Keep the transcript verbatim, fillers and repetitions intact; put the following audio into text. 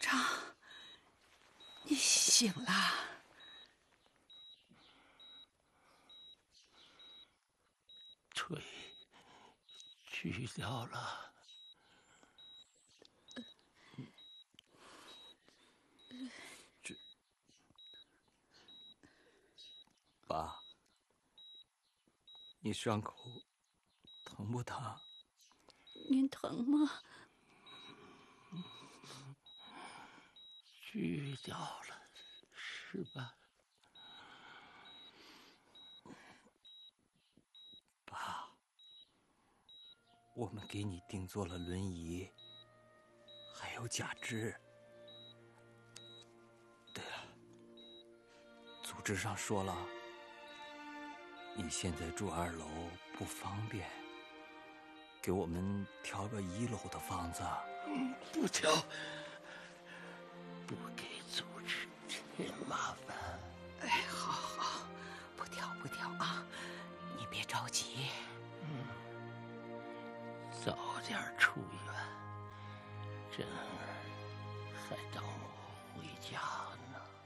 长，你醒了？ 腿锯掉了。这，爸，你伤口疼不疼？ 您疼吗？ 锯掉了，是吧？爸，我们给你定做了轮椅，还有假肢。对了，组织上说了，你现在住二楼不方便，给我们调个一楼的房子。不调，不给组织添麻烦。 哎，好好，不挑不挑啊，你别着急。 嗯，早点出院，珍儿还等我回家呢。